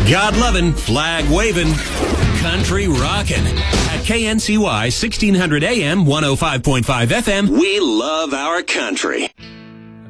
God-loving, flag-waving, country rockin'. At KNCY 1600 AM, 105.5 FM, we love our country.